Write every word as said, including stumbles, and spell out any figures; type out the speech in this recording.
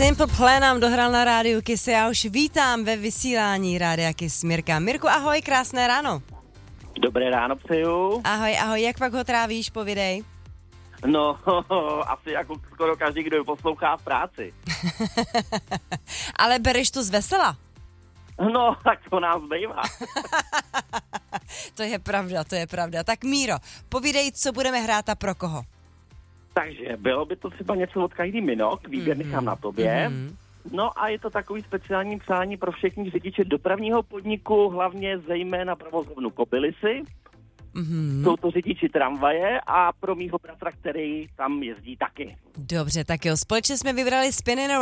Simple Plan nám dohrál na rádiu Kiss. Já už vítám ve vysílání rádia Kiss Mirka. Mirku, ahoj, krásné ráno. Dobré ráno přeju. Ahoj, ahoj, jak pak ho trávíš, povidej? No, asi jako skoro každý, kdo poslouchá v práci. Ale bereš to z vesela? No, tak to nám zbývá. To je pravda, to je pravda. Tak Míro, povídej, co budeme hrát a pro koho? Takže bylo by to třeba něco od Kylie Minogue, výběr mm-hmm. nechám na tobě. Mm-hmm. No a je to takový speciální přání pro všechny řidiče dopravního podniku, hlavně zejména provozovnu Kobylisy. Mm-hmm. Jsou to řidiči tramvaje a pro mýho bratra, který tam jezdí taky. Dobře, tak jo, společně jsme vybrali Spinning